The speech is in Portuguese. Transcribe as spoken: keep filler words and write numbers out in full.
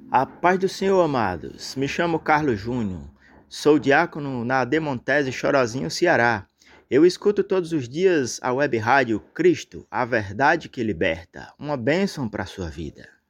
A paz do Senhor, amados. Me chamo Carlos Júnior. Sou diácono na Demontese Chorozinho, Ceará. Eu escuto todos os dias a web rádio Cristo, a verdade que liberta. Uma bênção para a sua vida.